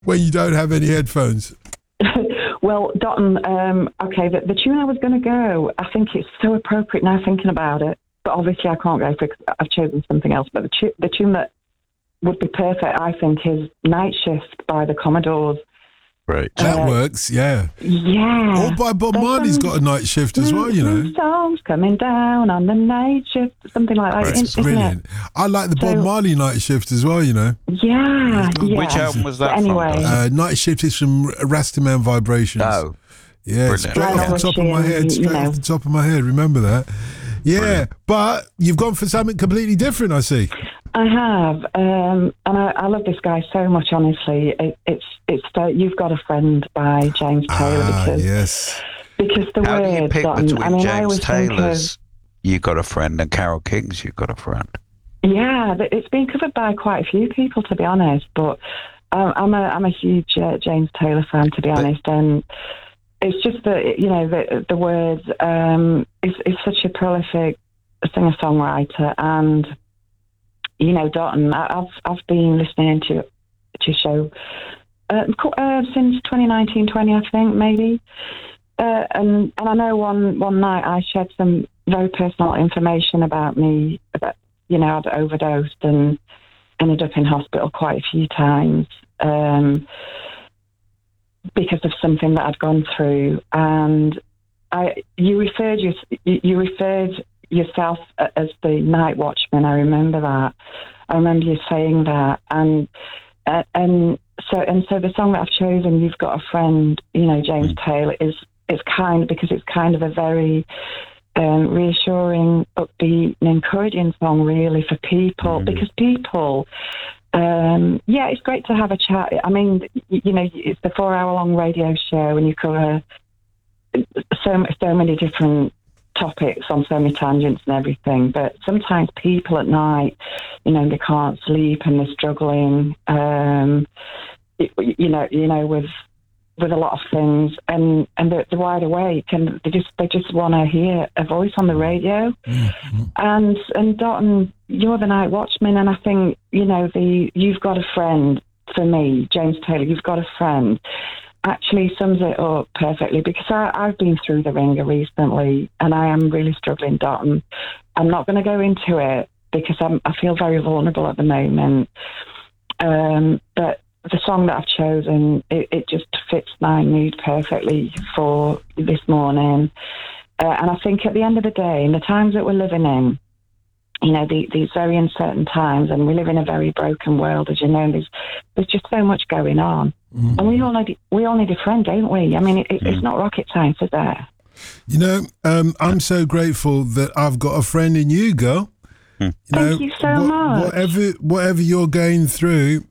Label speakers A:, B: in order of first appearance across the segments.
A: when you don't have any headphones?
B: Well, Dotton, okay, the tune I was going to go, I think it's so appropriate now thinking about it, but obviously I can't go for it 'cause I've chosen something else. But the tune that would be perfect, I think, is Night Shift by the Commodores.
C: Right.
A: That works, yeah.
B: Yeah.
A: All by Bob Marley's got a night shift as well, you know.
B: Songs coming down on the night shift, something like that.
C: Right.
B: Isn't
A: Brilliant.
B: it?
A: I like the Bob Marley night shift as well, you know.
B: Yeah.
C: Which album was that
B: anyway.
C: from?
A: Night shift is from Rastaman Vibrations.
C: Oh.
A: Yeah,
C: Brilliant.
A: straight off the top of my head. Straight off the top of my head. Remember that? Yeah,
C: Brilliant.
A: but you've gone for something completely different, I see.
B: I have, and I love this guy so much. Honestly, it's You've Got a Friend by James Taylor because the
C: How do you
B: words.
C: pick between
B: I
C: James
B: always think
C: Taylor's "You Got a Friend" and Carole King's "You Got a Friend"?
B: Yeah, it's been covered by quite a few people, to be honest. But I'm a huge James Taylor fan, to be honest, and it's just that the words. Is such a prolific singer-songwriter, and Dotton. I've been listening to your show since 2019-20, I think, maybe. And I know one night I shared some very personal information about me. About I'd overdosed and ended up in hospital quite a few times because of something that I'd gone through. And you referred yourself as the night watchman. I remember that. I remember you saying that, and so the song that I've chosen, "You've Got a Friend," James Taylor, it's kind of a very reassuring, upbeat, and encouraging song, really, for people because people. It's great to have a chat. I mean, it's the 4-hour-long radio show, and you cover so many different topics on so many tangents and everything, but sometimes people at night, they can't sleep and they're struggling, with a lot of things, and they're wide awake, and they just want to hear a voice on the radio. And Dotton, you're the night watchman, and I think "You've Got a Friend" for me, James Taylor, "You've Got a Friend," actually sums it up perfectly, because I've been through the ringer recently and I am really struggling, Dotton. I'm not going to go into it because I feel very vulnerable at the moment. But the song that I've chosen, it just fits my mood perfectly for this morning. And I think at the end of the day, in the times that we're living in, these very uncertain times, and we live in a very broken world, as you know, and there's just so much going on. And we all need a friend, don't we? I mean, it's not rocket science, is there?
A: I'm so grateful that I've got a friend in you, girl.
B: Thank you so much.
A: Whatever you're going through,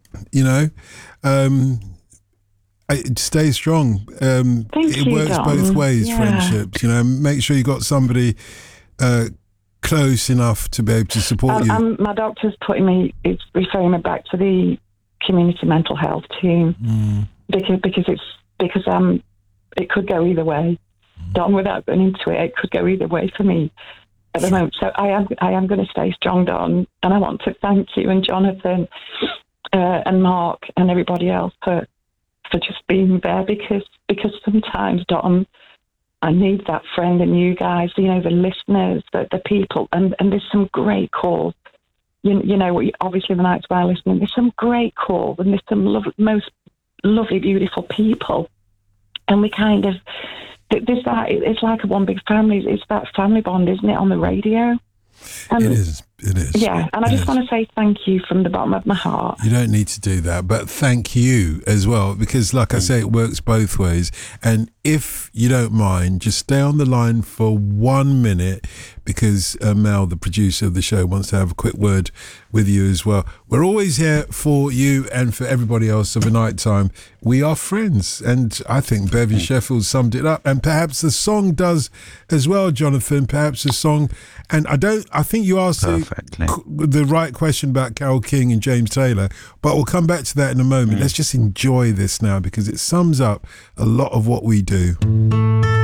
A: stay strong. It works both ways, friendships. Make sure you got somebody close enough to be able to support you.
B: My doctor's it's referring me back to the community mental health team because it could go either way. Don, without going into it could go either way for me at the moment. So I am going to stay strong, Don, and I want to thank you and Jonathan and Mark and everybody else for just being there, because sometimes, Don, I need that friend in you guys, the listeners, the people, and there's some great calls. Obviously the nights where I listen, there's some great calls, and there's some most lovely, beautiful people, and we kind of it's like a one big family. It's that family bond, isn't it, on the radio?
A: It is.
B: Yeah, and I just want to say thank you from the bottom of my heart.
A: You don't need to do that, but thank you as well, because like I say, it works both ways. And if you don't mind, just stay on the line for 1 minute, because Mel, the producer of the show, wants to have a quick word with you as well. We're always here for you and for everybody else of a night time. We are friends, and I think Bevan Sheffield summed it up, and perhaps the song does as well, Jonathan. Perhaps the song, and I think you asked the right question about Carole King and James Taylor, but we'll come back to that in a moment. Let's just enjoy this now, because it sums up a lot of what we do.